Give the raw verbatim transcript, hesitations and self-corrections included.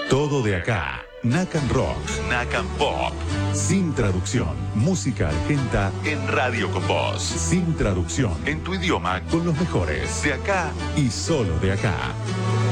Todo de acá. Nakan Rock. Nakan Pop. Sin traducción. Música argenta en Radio con Voz. Sin traducción. En tu idioma con los mejores. De acá y solo de acá.